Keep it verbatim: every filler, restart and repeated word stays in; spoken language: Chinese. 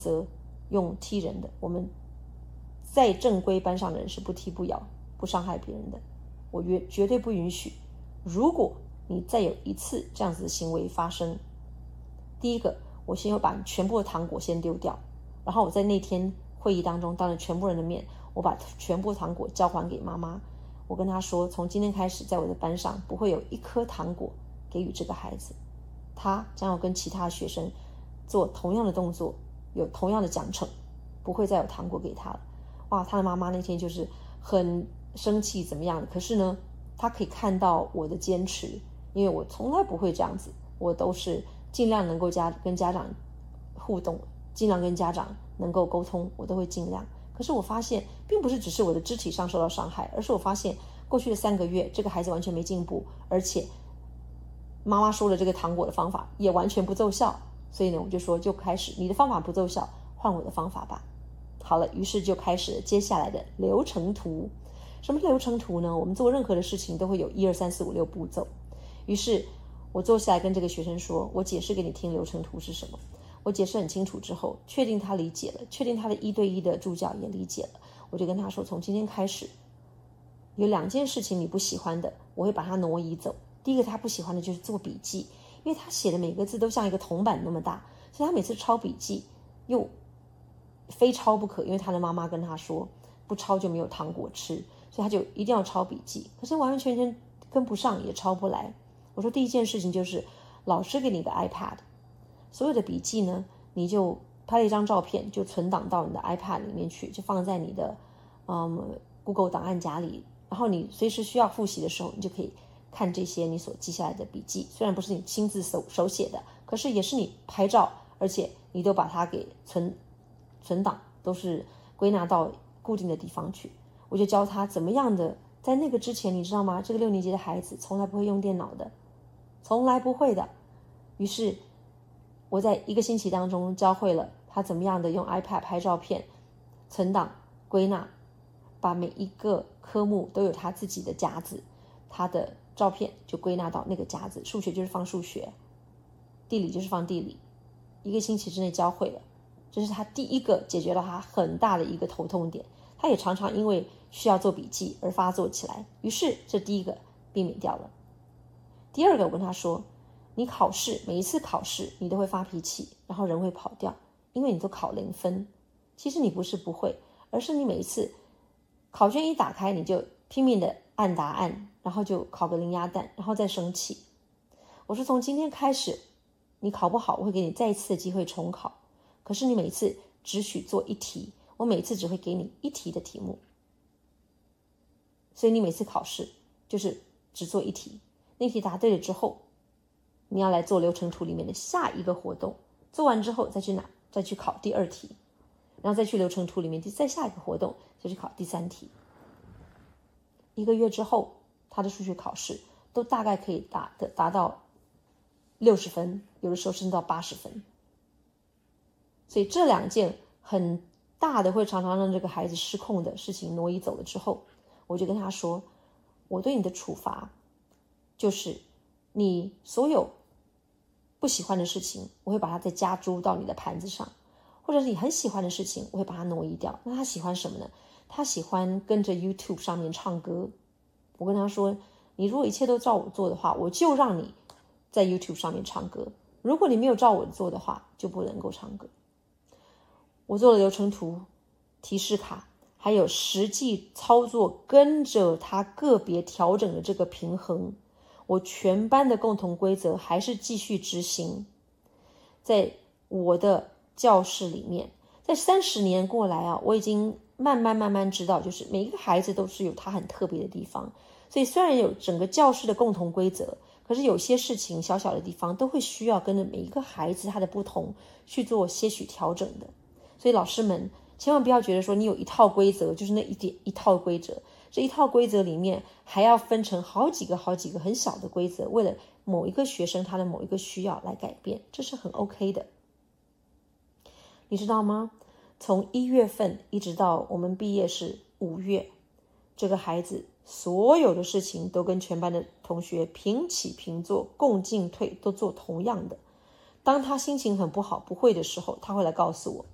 则用踢人的，我们在正规班上的人是不踢不咬不伤害别人的，我绝绝对不允许。如果你再有一次这样子的行为发生，第一个我先会把你全部的糖果先丢掉，然后我在那天会议当中当着全部人的面，我把全部糖果交还给妈妈。我跟他说，从今天开始在我的班上不会有一颗糖果给予这个孩子，他将要跟其他学生做同样的动作，有同样的奖惩，不会再有糖果给他了。哇，他的妈妈那天就是很生气怎么样的，可是呢他可以看到我的坚持，因为我从来不会这样子，我都是尽量能够家跟家长互动，尽量跟家长能够沟通，我都会尽量。可是我发现并不是只是我的肢体上受到伤害，而是我发现过去的三个月这个孩子完全没进步，而且妈妈说的这个糖果的方法也完全不奏效。所以呢我就说，就开始你的方法不奏效，换我的方法吧。好了，于是就开始了接下来的流程图。什么是流程图呢？我们做任何的事情都会有一二三四五六步骤。于是我坐下来跟这个学生说，我解释给你听流程图是什么。我解释很清楚之后，确定他理解了，确定他的一对一的助教也理解了，我就跟他说，从今天开始有两件事情你不喜欢的，我会把它挪移走。第一个他不喜欢的就是做笔记，因为他写的每个字都像一个铜板那么大，所以他每次抄笔记又非抄不可，因为他的妈妈跟他说不抄就没有糖果吃，所以他就一定要抄笔记，可是完完全全跟不上，也抄不来。我说第一件事情就是老师给你个 iPad， 所有的笔记呢你就拍了一张照片，就存档到你的 iPad 里面去，就放在你的嗯 Google 档案夹里，然后你随时需要复习的时候，你就可以看这些你所记下来的笔记。虽然不是你亲自手手写的，可是也是你拍照，而且你都把它给存存档，都是归纳到固定的地方去。我就教他怎么样的，在那个之前你知道吗，这个六年级的孩子从来不会用电脑的，从来不会的。于是我在一个星期当中教会了他怎么样的用 iPad 拍照片，存档归纳，把每一个科目都有他自己的夹子，他的照片就归纳到那个夹子，数学就是放数学，地理就是放地理。一个星期之内教会了，这是他第一个解决了他很大的一个头痛点。他也常常因为需要做笔记而发作起来，于是这第一个避免掉了。第二个，我跟他说，你考试每一次考试你都会发脾气，然后人会跑掉，因为你都考零分。其实你不是不会，而是你每一次考卷一打开你就拼命的按答案，然后就考个零鸭蛋，然后再生气。我说从今天开始你考不好，我会给你再一次的机会重考，可是你每次只许做一题，我每次只会给你一题的题目，所以你每次考试就是只做一题，那题答对了之后，你要来做流程图里面的下一个活动，做完之后再去哪再去考第二题，然后再去流程图里面再下一个活动再去考第三题。一个月之后他的数学考试都大概可以达的达到六十分，有的时候甚至到八十分。所以这两件很大的会常常让这个孩子失控的事情挪移走了之后，我就跟他说，我对你的处罚就是你所有不喜欢的事情我会把它再加诸到你的盘子上，或者是你很喜欢的事情我会把它挪移掉。那他喜欢什么呢？他喜欢跟着 YouTube 上面唱歌。我跟他说，你如果一切都照我做的话，我就让你在 YouTube 上面唱歌，如果你没有照我做的话，就不能够唱歌。我做了流程图、提示卡，还有实际操作，跟着他个别调整的这个平衡，我全班的共同规则还是继续执行。在我的教室里面，在三十年过来啊，我已经慢慢慢慢知道，就是每一个孩子都是有他很特别的地方。所以虽然有整个教室的共同规则，可是有些事情小小的地方都会需要跟着每一个孩子他的不同去做些许调整的。所以老师们千万不要觉得说你有一套规则就是那一点一套规则，这一套规则里面还要分成好几个好几个很小的规则，为了某一个学生他的某一个需要来改变，这是很 OK 的。你知道吗？从一月份一直到我们毕业是五月，这个孩子所有的事情都跟全班的同学平起平坐，共进退，都做同样的。当他心情很不好不会的时候，他会来告诉我，